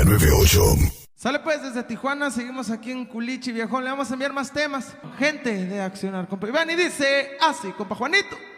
98. Sale pues desde Tijuana, seguimos aquí en Culichi, viejón. Le vamos a enviar más temas. Gente de Accionar, compa. Y ven y dice así, compa Juanito.